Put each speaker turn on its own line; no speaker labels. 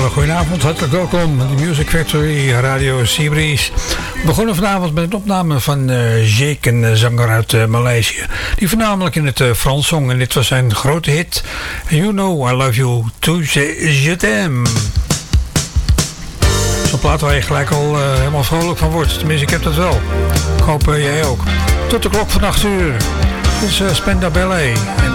Goedenavond, hartelijk welkom. De Music Factory, Radio Seabreeze. We begonnen vanavond met een opname van Jake, een zanger uit Maleisië. Die voornamelijk in het Frans zong. En dit was zijn grote hit. You Know I Love You, Tout Je T'aime. Zo'n plaat waar je gelijk al helemaal vrolijk van wordt. Tenminste, ik heb dat wel. Ik hoop jij ook. Tot de klok van 8 uur. Dit is Spandau Ballet.